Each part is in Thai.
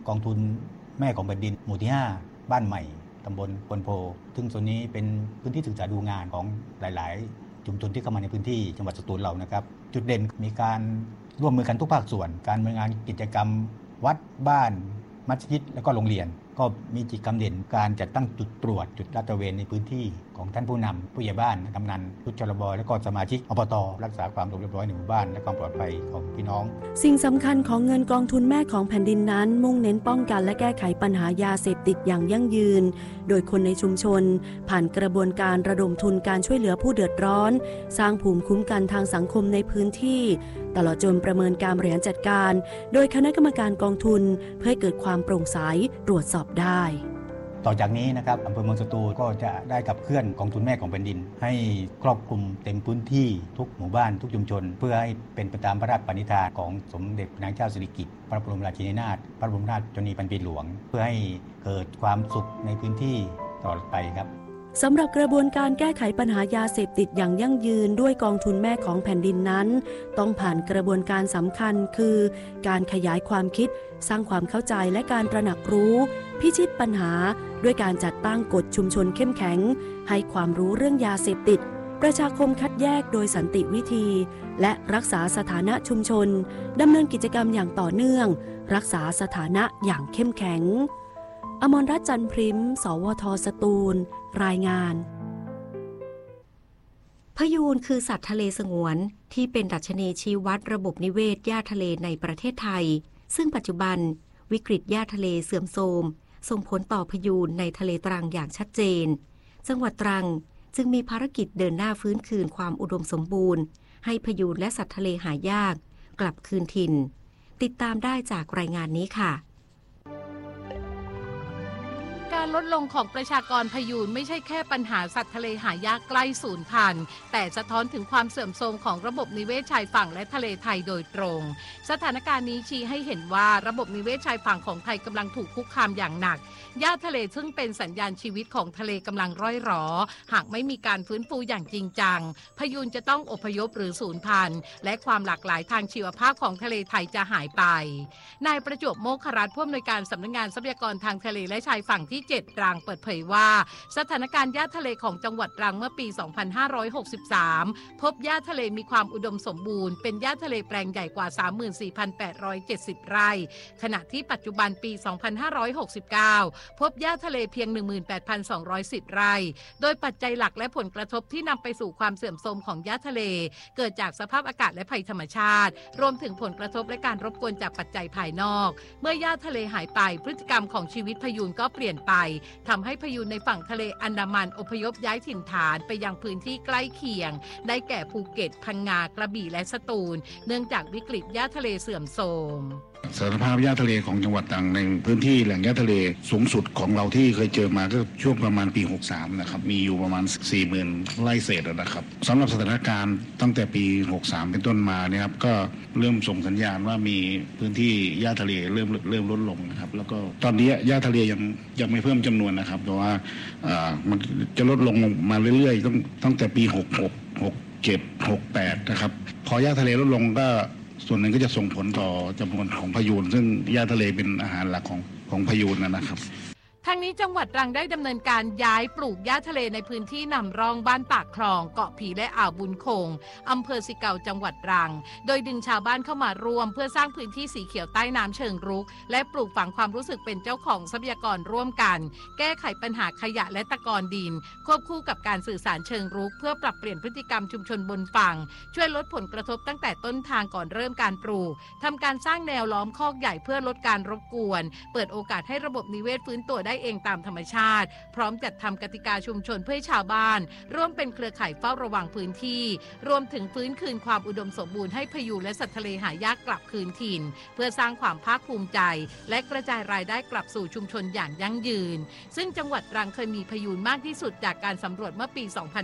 กองทุนแม่ของแผ่นดินหมู่ที่5บ้านใหม่ตำบลปนโพซึ่งส่วนนี้เป็นพื้นที่ศึกษาดูงานของหลายๆชุมชนที่เข้ามาในพื้นที่จังหวัดสตูลเรานะครับจุดเด่นมีการร่วมมือกันทุกภาคส่วนการดำเนินงานกิจกรรมวัดบ้านมัสยิดและก็โรงเรียนก็มีกิจกรรมเด่นการจัดตั้งจุดตรวจจุดลาดตระเวนในพื้นที่ของท่านผู้นำผู้ใหญ่บ้านกำนันชุดชลบและก็สมาชิกอบต.รักษาความสงบเรียบร้อยในหมู่บ้านและความปลอดภัยของพี่น้องสิ่งสำคัญของเงินกองทุนแม่ของแผ่นดินนั้นมุ่งเน้นป้องกันและแก้ไขปัญหายาเสพติดอย่างยั่งยืนโดยคนในชุมชนผ่านกระบวนการระดมทุนการช่วยเหลือผู้เดือดร้อนสร้างภูมิคุ้มกันทางสังคมในพื้นที่ตลอดจนประเมินการบริหารจัดการโดยคณะกรรมการกองทุนเพื่อให้เกิดความโปร่งใสตรวจสอบได้ต่อจากนี้นะครับอำเภอเมืองสตูลก็จะได้ขับเคลื่อนกองทุนแม่ของแผ่นดินให้ครอบคลุมเต็มพื้นที่ทุกหมู่บ้านทุกชุมชนเพื่อให้เป็นไปตามพระราชปณิธานของสมเด็จพระนางเจ้าสิริกิติ์พระบรมราชินีนาถพระบรมราชชนนีพันปีหลวงเพื่อให้เกิดความสุขในพื้นที่ตลอดไปครับสำหรับกระบวนการแก้ไขปัญหายาเสพติดอย่างยั่งยืนด้วยกองทุนแม่ของแผ่นดินนั้นต้องผ่านกระบวนการสำคัญคือการขยายความคิดสร้างความเข้าใจและการตระหนักรู้พิชิตปัญหาด้วยการจัดตั้งกฎชุมชนเข้มแข็งให้ความรู้เรื่องยาเสพติดประชาคมคัดแยกโดยสันติวิธีและรักษาสถานะชุมชนดำเนินกิจกรรมอย่างต่อเนื่องรักษาสถานะอย่างเข้มแข็งอมรรัตน์ จันทร์พริมสวท.สตูลรายงานพยูนคือสัตว์ทะเลสงวนที่เป็นดัชนีชี้วัดระบบนิเวศหญ้าทะเลในประเทศไทยซึ่งปัจจุบันวิกฤตหญ้าทะเลเสื่อมโทรมส่งผลต่อพยูนในทะเลตรังอย่างชัดเจนจังหวัดตรังจึงมีภารกิจเดินหน้าฟื้นคืนความอุดมสมบูรณ์ให้พยูนและสัตว์ทะเลหายากกลับคืนถิ่นติดตามได้จากรายงานนี้ค่ะการลดลงของประชากรพยูนไม่ใช่แค่ปัญหาสัตว์ทะเลหายากใกล้สูญพันธุ์แต่สะท้อนถึงความเสื่อมโทรมของระบบนิเวศชายฝั่งและทะเลไทยโดยตรงสถานการณ์นี้ชี้ให้เห็นว่าระบบนิเวศชายฝั่งของไทยกำลังถูกคุกคามอย่างหนักหญ้าทะเลซึ่งเป็นสัญญาณชีวิตของทะเลกำลังร่อยหรอหากไม่มีการฟื้นฟูอย่างจริงจังพยูนจะต้องอพยพหรือสูญพันธุ์และความหลากหลายทางชีวภาพของทะเลไทยจะหายไปนายประจวบโมคครัตน์ผู้อำนวยการสำนักงานทรัพยากรทางทะเลและชายฝั่งที่7ตรังเปิดเผยว่าสถานการณ์หญ้าทะเลของจังหวัดตรังเมื่อปี 2563 พบหญ้าทะเลมีความอุดมสมบูรณ์เป็นหญ้าทะเลแปลงใหญ่กว่า 34,870 ไร่ขณะที่ปัจจุบันปี 2569 พบหญ้าทะเลเพียง 18,210 ไร่โดยปัจจัยหลักและผลกระทบที่นำไปสู่ความเสื่อมโทรมของหญ้าทะเลเกิดจากสภาพอากาศและภัยธรรมชาติรวมถึงผลกระทบและการรบกวนจากปัจจัยภายนอกเมื่อหญ้าทะเลหายไปพฤติกรรมของชีวิตพยูนก็เปลี่ยนไปทำให้พยูนในฝั่งทะเลอันดามันอพยพย้ายถิ่นฐานไปยังพื้นที่ใกล้เคียงได้แก่ภูเก็ตพังงากระบี่และสตูลเนื่องจากวิกฤตหญ้าทะเลเสื่อมโทรมสภาพหญ้าทะเลของจังหวัดตรังในพื้นที่แหล่งหญ้าทะเลสูงสุดของเราที่เคยเจอมาก็ช่วงประมาณปี 63 นะครับมีอยู่ประมาณ 40,000 ไร่เศษนะครับสำหรับสถานการณ์ตั้งแต่ปี 63 เป็นต้นมาเนี่ยครับก็เริ่มส่งสัญญาณว่ามีพื้นที่หญ้าทะเลเริ่มลดลงนะครับแล้วก็ตอนนี้หญ้าทะเลยังไม่เพิ่มจำนวนนะครับแต่ว่ามันจะลดลงมาเรื่อยๆตั้งแต่ปี 66 67 68 นะครับพอหญ้าทะเลลดลงก็ส่วนหนึ่งก็จะส่งผลต่อจำนวนของพยูนซึ่งหญ้าทะเลเป็นอาหารหลักของพยูนนะครับทางนี้จังหวัดตรังได้ดำเนินการย้ายปลูกหญ้าทะเลในพื้นที่นำร่องบ้านปากคลองเกาะผีและอ่าวบุญคงอำเภอสิเกาจังหวัดตรังโดยดึงชาวบ้านเข้ามาร่วมเพื่อสร้างพื้นที่สีเขียวใต้น้ำเชิงรุกและปลูกฝังความรู้สึกเป็นเจ้าของทรัพยากรร่วมกันแก้ไขปัญหาขยะและตะกอนดินควบคู่กับการสื่อสารเชิงรุกเพื่อปรับเปลี่ยนพฤติกรรมชุมชนบนฝั่งช่วยลดผลกระทบตั้งแต่ต้นทางก่อนเริ่มการปลูกทำการสร้างแนวล้อมคอกใหญ่เพื่อลดการรบกวนเปิดโอกาสให้ระบบนิเวศฟื้นตัวได้เองตามธรรมชาติพร้อมจัดทำกติกาชุมชนเพื่อให้ชาวบ้านร่วมเป็นเครือข่ายเฝ้าระวังพื้นที่รวมถึงฟื้นคืนความอุดมสมบูรณ์ให้พยูนและสัตว์ทะเลหายากกลับคืนถิ่นเพื่อสร้างความภาคภูมิใจและกระจายรายได้กลับสู่ชุมชนอย่างยั่งยืนซึ่งจังหวัดตรังเคยมีพยูนมากที่สุดจากการสำรวจเมื่อปี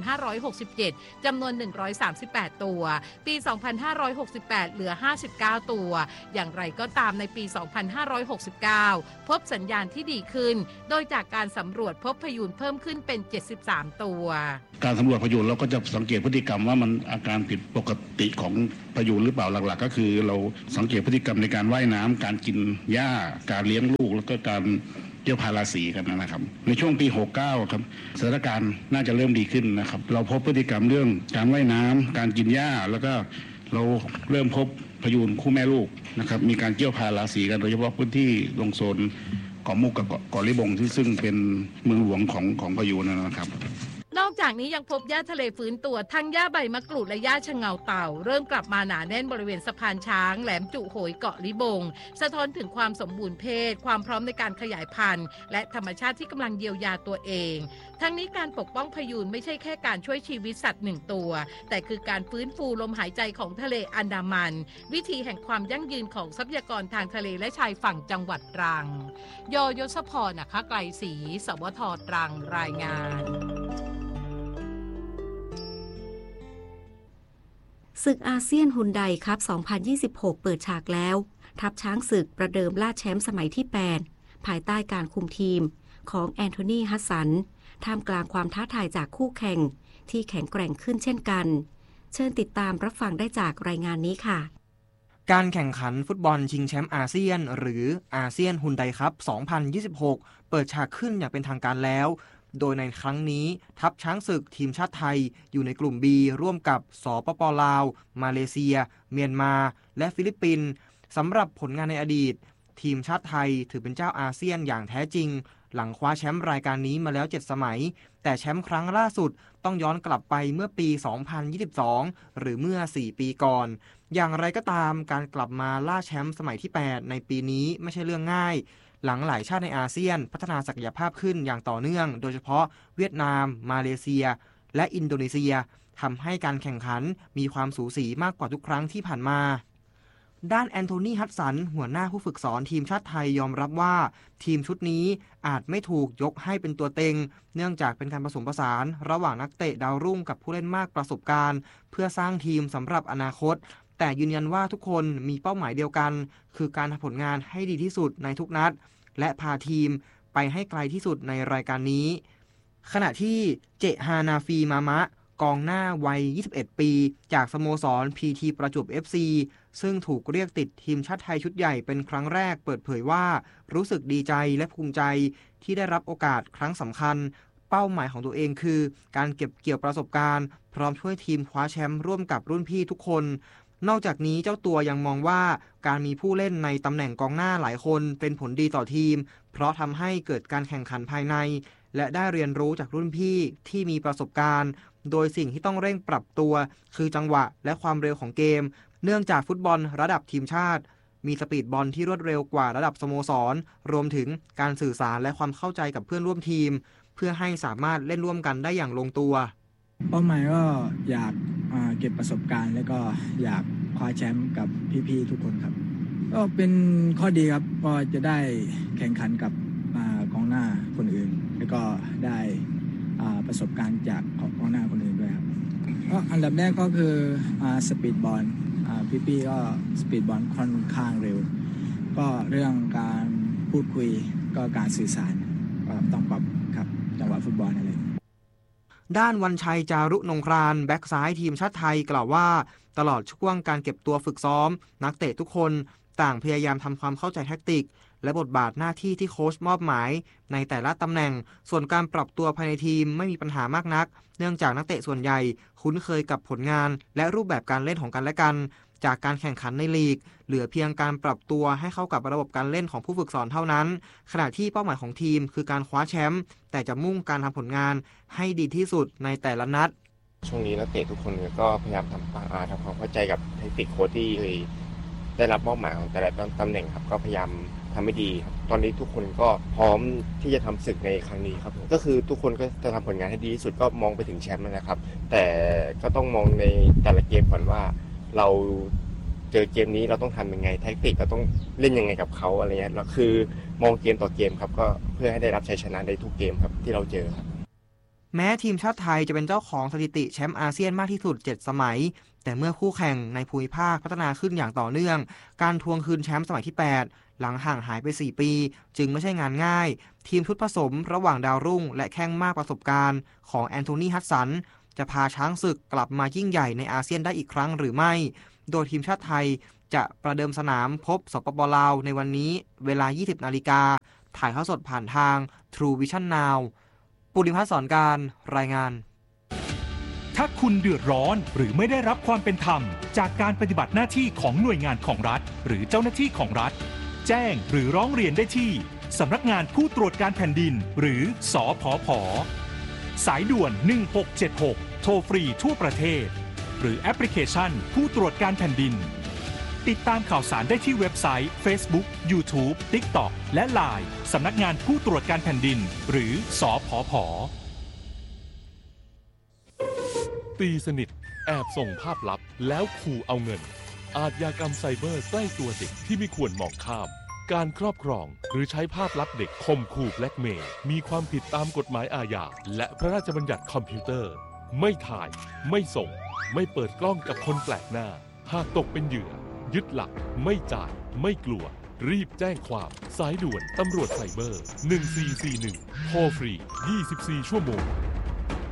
2567 จำนวน 138 ตัวปี 2568 เหลือ 59 ตัวอย่างไรก็ตามในปี 2569 พบสัญญาณที่ดีขึ้นโดยจากการสำรวจพบพยูนเพิ่มขึ้นเป็น73ตัวการสำรวจพยูนเราก็จะสังเกตพฤติกรรมว่ามันอาการผิดปกติของพยูนหรือเปล่าหลักๆก็คือเราสังเกตพฤติกรรมในการว่ายน้ำการกินหญ้าการเลี้ยงลูกแล้วก็การเกี่ยวพาราสีกันนะครับในช่วงปี69ครับสถานการณ์น่าจะเริ่มดีขึ้นนะครับเราพบพฤติกรรมเรื่องการว่ายน้ำการกินหญ้าแล้วก็เราเริ่มพบพยูนคู่แม่ลูกนะครับมีการเกี่ยวพาราสีกันโดยเฉพาะพื้นที่ลงโซนเกาะมุกกับเกาะลิบงที่ซึ่งเป็นเมืองหลวงของพยูนนะครับนอกจากนี้ยังพบหญ้าทะเลฟื้นตัวทั้งหญ้าใบมะกรูดและหญ้าชะเงาเต่าเริ่มกลับมาหนาแน่นบริเวณสะพานช้างแหลมจุโหยเกาะลิบงสะท้อนถึงความสมบูรณ์เพศความพร้อมในการขยายพันธุ์และธรรมชาติที่กำลังเยียวยาตัวเองทั้งนี้การปกป้องพยูนไม่ใช่แค่การช่วยชีวิตสัตว์หนึ่งตัวแต่คือการฟื้นฟูลมหายใจของทะเลอันดามันวิธีแห่งความยั่งยืนของทรัพยากรทางทะเลและชายฝั่งจังหวัดตรังยศพร นะคะไกลศรีสวท.ตรังรายงานศึกอาเซียนฮุนไดคัพ 2026 เปิดฉากแล้วทัพช้างศึกประเดิมล่าแชมป์สมัยที่ 8 ภายใต้การคุมทีมของแอนโทนี ฮัสสันท่ามกลางความท้าทายจากคู่แข่งที่แข็งแกร่งขึ้นเช่นกันเชิญติดตามรับฟังได้จากรายงานนี้ค่ะการแข่งขันฟุตบอลชิงแชมป์อาเซียนหรืออาเซียนฮุนไดคัพ 2026 เปิดฉากขึ้นอย่างเป็นทางการแล้วโดยในครั้งนี้ทัพช้างศึกทีมชาติไทยอยู่ในกลุ่ม B ร่วมกับสปป.ลาวมาเลเซียเมียนมาและฟิลิปปินส์สำหรับผลงานในอดีตทีมชาติไทยถือเป็นเจ้าอาเซียนอย่างแท้จริงหลังคว้าแชมป์รายการนี้มาแล้ว7 สมัยแต่แชมป์ครั้งล่าสุดต้องย้อนกลับไปเมื่อปี 2022 หรือเมื่อ 4 ปีก่อนอย่างไรก็ตามการกลับมาล่าแชมป์สมัยที่ 8 ในปีนี้ไม่ใช่เรื่องง่ายหลังหลายชาติในอาเซียนพัฒนาศักยภาพขึ้นอย่างต่อเนื่องโดยเฉพาะเวียดนามมาเลเซียและอินโดนีเซียทำให้การแข่งขันมีความสูสีมากกว่าทุกครั้งที่ผ่านมาด้านแอนโทนี ฮัดสันหัวหน้าผู้ฝึกสอนทีมชาติไทยยอมรับว่าทีมชุดนี้อาจไม่ถูกยกให้เป็นตัวเต็งเนื่องจากเป็นการผสมผสานระหว่างนักเตะดาวรุ่งกับผู้เล่นมากประสบการณ์เพื่อสร้างทีมสำหรับอนาคตแต่ยืนยันว่าทุกคนมีเป้าหมายเดียวกันคือการทำผลงานให้ดีที่สุดในทุกนัดและพาทีมไปให้ไกลที่สุดในรายการนี้ขณะที่เจฮานาฟีมามะกองหน้าวัย 21 ปีจากสโมสร PT ประจวบ FC ซึ่งถูกเรียกติดทีมชาติไทยชุดใหญ่เป็นครั้งแรกเปิดเผยว่ารู้สึกดีใจและภูมิใจที่ได้รับโอกาสครั้งสำคัญเป้าหมายของตัวเองคือการเก็บเกี่ยวประสบการณ์พร้อมช่วยทีมคว้าแชมป์ร่วมกับรุ่นพี่ทุกคนนอกจากนี้เจ้าตัวยังมองว่าการมีผู้เล่นในตำแหน่งกองหน้าหลายคนเป็นผลดีต่อทีมเพราะทำให้เกิดการแข่งขันภายในและได้เรียนรู้จากรุ่นพี่ที่มีประสบการณ์โดยสิ่งที่ต้องเร่งปรับตัวคือจังหวะและความเร็วของเกมเนื่องจากฟุตบอลระดับทีมชาติมีสปีดบอลที่รวดเร็วกว่าระดับสโมสรรวมถึงการสื่อสารและความเข้าใจกับเพื่อนร่วมทีมเพื่อให้สามารถเล่นร่วมกันได้อย่างลงตัวเป้าหมายก็อยากเก็บประสบการณ์แล้วก็อยากคว้าแชมป์กับพี่ๆทุกคนครับก็เป็นข้อดีครับก็จะได้แข่งขันกับกองหน้าคนอื่นแล้วก็ได้ประสบการณ์จากกองหน้าคนอื่นด้วยครับก็อันดับแรกก็คือสปีดบอลพี่ๆก็สปีดบอลค่อนข้างเร็วก็เรื่องการพูดคุยก็การสื่อสารต้องปรับครับจังหวะฟุตบอลอะไรด้านวันชัยจารุนงครานแบ็กซ้ายทีมชาติไทยกล่าวว่าตลอดช่วงการเก็บตัวฝึกซ้อมนักเตะทุกคนต่างพยายามทำความเข้าใจแทคติกและบทบาทหน้าที่ที่โค้ชมอบหมายในแต่ละตำแหน่งส่วนการปรับตัวภายในทีมไม่มีปัญหามากนักเนื่องจากนักเตะส่วนใหญ่คุ้นเคยกับผลงานและรูปแบบการเล่นของกันและกันจากการแข่งขันในลีกเหลือเพียงการปรับตัวให้เข้ากับระบบการเล่นของผู้ฝึกสอนเท่านั้นขณะที่เป้าหมายของทีมคือการคว้าแชมป์แต่จะมุ่งการทำผลงานให้ดีที่สุดในแต่ละนัดช่วงนี้นักเตะทุกคนก็พยายามทำความเข้าใจกับเทคนิคโค้ชที่ได้รับมอบหมายของแต่ละตำแหน่งครับก็พยายามทำให้ดีครับตอนนี้ทุกคนก็พร้อมที่จะทำศึกในครั้งนี้ครับก็คือทุกคนก็จะทำผลงานให้ดีที่สุดก็มองไปถึงแชมป์นะครับแต่ก็ต้องมองในแต่ละเกมก่อนว่าเราเจอเกมนี้เราต้องทำยังไงแทคติกเราต้องเล่นยังไงกับเขาอะไรเงี้ยเราคือมองเกมต่อเกมครับก็เพื่อให้ได้รับชัยชนะในทุกเกมครับที่เราเจอครับแม้ทีมชาติไทยจะเป็นเจ้าของสถิติแชมป์อาเซียนมากที่สุด7 สมัยแต่เมื่อคู่แข่งในภูมิภาคพัฒนาขึ้นอย่างต่อเนื่องการทวงคืนแชมป์สมัยที่8หลังห่างหายไป4 ปีจึงไม่ใช่งานง่ายทีมชุดผสมระหว่างดาวรุ่งและแข้งมากประสบการณ์ของแอนโทนีฮัดสันจะพาช้างศึกกลับมายิ่งใหญ่ในอาเซียนได้อีกครั้งหรือไม่โดยทีมชาติไทยจะประเดิมสนามพบสปป.ลาวในวันนี้เวลา 20:00 น.ถ่ายทอดสดผ่านทาง True Vision Now ปุริพัฒน์สอนการรายงานถ้าคุณเดือดร้อนหรือไม่ได้รับความเป็นธรรมจากการปฏิบัติหน้าที่ของหน่วยงานของรัฐหรือเจ้าหน้าที่ของรัฐแจ้งหรือร้องเรียนได้ที่สำนักงานผู้ตรวจการแผ่นดินหรือสผผ.สายด่วน1676โทรฟรีทั่วประเทศหรือแอปพลิเคชันผู้ตรวจการแผ่นดินติดตามข่าวสารได้ที่เว็บไซต์ Facebook YouTube TikTok และ LINE สำนักงานผู้ตรวจการแผ่นดินหรือสผผ. ตีสนิทแอบส่งภาพลับแล้วขู่เอาเงินอาชญากรรมไซเบอร์ใกล้ตัวเด็กที่ไม่ควรมองข้ามการครอบครองหรือใช้ภาพลับเด็กข่มขู่แบล็กเมย์มีความผิดตามกฎหมายอาญาและพระราชบัญญัติคอมพิวเตอร์ไม่ถ่ายไม่ส่งไม่เปิดกล้องกับคนแปลกหน้าหากตกเป็นเหยื่อยึดหลักไม่จ่ายไม่กลัวรีบแจ้งความสายด่วนตำรวจไซเบอร์1441โทรฟรี24 ชั่วโมง